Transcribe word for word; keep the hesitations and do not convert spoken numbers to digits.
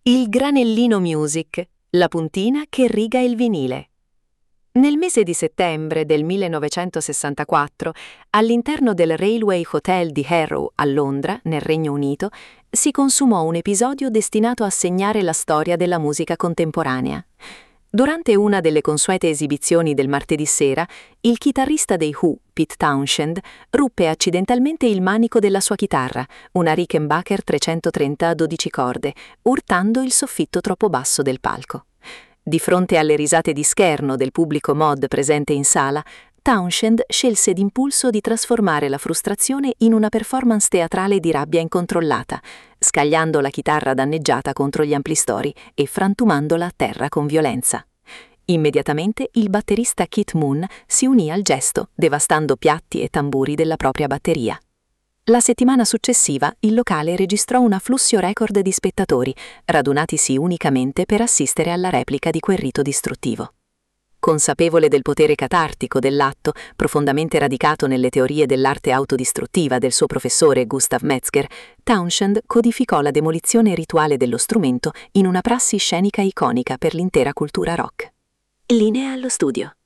Il Granellino Music, la puntina che riga il vinile. Nel mese di settembre del millenovecentosessantaquattro, all'interno del Railway Hotel di Harrow a Londra, nel Regno Unito, si consumò un episodio destinato a segnare la storia della musica contemporanea. Durante una delle consuete esibizioni del martedì sera, il chitarrista dei Who, Pete Townshend, ruppe accidentalmente il manico della sua chitarra, una Rickenbacker trecentotrenta a dodici corde, urtando il soffitto troppo basso del palco. Di fronte alle risate di scherno del pubblico mod presente in sala, Townshend scelse d'impulso di trasformare la frustrazione in una performance teatrale di rabbia incontrollata, scagliando la chitarra danneggiata contro gli amplistori e frantumandola a terra con violenza. Immediatamente il batterista Keith Moon si unì al gesto, devastando piatti e tamburi della propria batteria. La settimana successiva il locale registrò un afflussio record di spettatori, radunatisi unicamente per assistere alla replica di quel rito distruttivo. Consapevole del potere catartico dell'atto, profondamente radicato nelle teorie dell'arte autodistruttiva del suo professore Gustav Metzger, Townshend codificò la demolizione rituale dello strumento in una prassi scenica iconica per l'intera cultura rock. Linea allo studio.